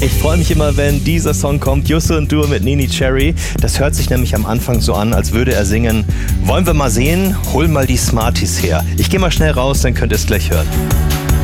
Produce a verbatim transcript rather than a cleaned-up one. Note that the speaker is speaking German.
Ich freue mich immer, wenn dieser Song kommt. Jusse und Dur mit Nini Cherry. Das hört sich nämlich am Anfang so an, als würde er singen: Wollen wir mal sehen? Hol mal die Smarties her. Ich gehe mal schnell raus, dann könnt ihr es gleich hören.